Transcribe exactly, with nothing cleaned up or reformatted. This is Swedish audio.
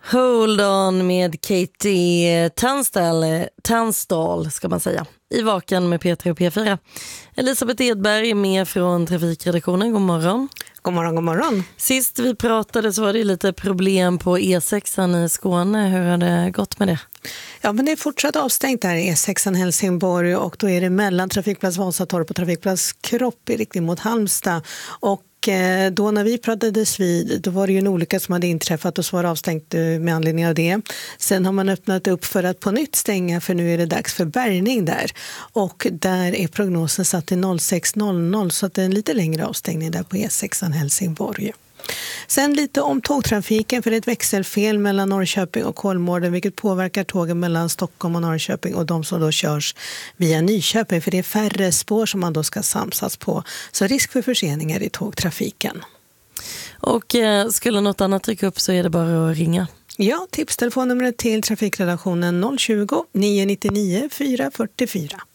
Hold on med Katie Tunstall, Tunstall ska man säga, i Vaken med P tre och P fyra. Elisabeth Edberg är med från trafikredaktionen. God morgon. God morgon, god morgon. Sist vi pratade så var det lite problem på E sexan i Skåne. Hur har det gått med det? Ja, men det är fortsatt avstängt där E sexan Helsingborg, och då är det mellan trafikplats Vasatorp och trafikplats Kropp i riktning mot Halmstad. Och då när vi pratades vid, då var det ju en olycka som hade inträffat och så var det avstängt med anledning av det. Sen har man öppnat upp för att på nytt stänga, för nu är det dags för bärgning där. Och där är prognosen satt till sex noll noll, så att det är en lite längre avstängning där på E sexan Helsingborg. Sen lite om tågtrafiken, för det är ett växelfel mellan Norrköping och Kolmården, vilket påverkar tågen mellan Stockholm och Norrköping och de som då körs via Nyköping, för det är färre spår som man då ska samsas på. Så risk för förseningar i tågtrafiken. Och eh, skulle något annat trycka upp så är det bara att ringa. Ja, tipstelefonnumret till trafikredaktionen noll tjugo, nio nio nio, fyra fyra fyra.